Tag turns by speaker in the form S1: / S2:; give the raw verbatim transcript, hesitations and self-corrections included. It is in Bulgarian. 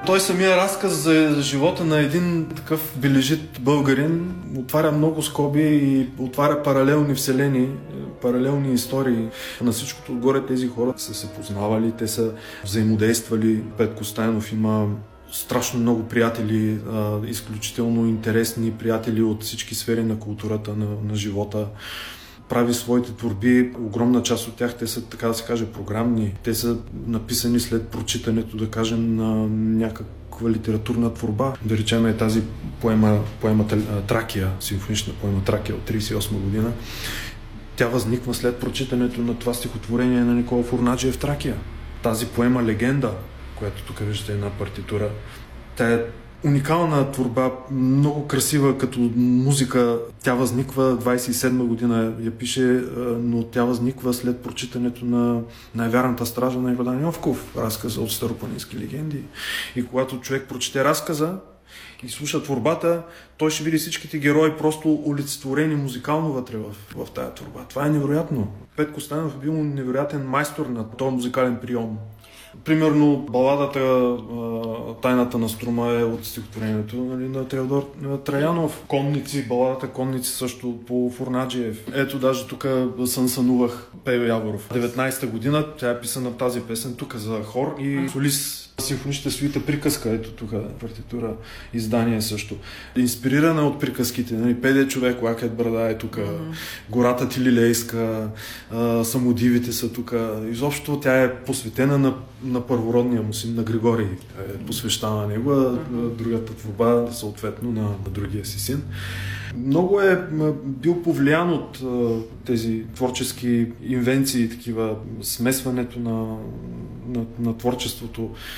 S1: Той самия разказ за живота на един такъв бележит българин отваря много скоби и отваря паралелни вселени, паралелни истории. На всичкото отгоре тези хора са се познавали, те са взаимодействали. Петко Стайнов има страшно много приятели, изключително интересни приятели от всички сфери на културата, на, на живота. Прави своите творби, огромна част от тях, те са, така да се каже, програмни. Те са написани след прочитането, да кажем, на някаква литературна творба. Да речем е тази поема, поемата Тракия, симфонична поема Тракия от тридесет и осма година. Тя възниква след прочитането на това стихотворение на Никола Фурнаджиев Тракия. Тази поема Легенда, която тук виждате една партитура, тя е уникална творба, много красива като музика. Тя възниква двадесет и седма година, я пише, но тя възниква след прочитането на Най-вярната стража на Иван Йовков, разказа от Старопланински легенди. И когато човек прочете разказа и слуша творбата, той ще види всичките герои просто олицетворени музикално вътре в, в тая творба. Това е невероятно. Петко Стайнов е бил невероятен майстор на този музикален прием. Примерно баладата Тайната на струма е от стихотворението, нали, на Теодор Траянов. Конници, баладата Конници също по Фурнаджиев. Ето даже тук сън сънувах, Пейо Яворов. деветнадесета година, тя е писана тази песен тук за хор и солист. Симфоничната сюита Приказка, ето тук партитура, издание също. Инспирирана от приказките, нали, Педе човек, Лакет брада е тук, mm-hmm. Гората ти лилейска, Самодивите са тук. Изобщо тя е посветена на, на първородния му син, на Григорий. Е посвещава на него, а другата творба съответно на, на другия си син. Много е бил повлиян от тези творчески инвенции, такива смесването на, на, на творчеството.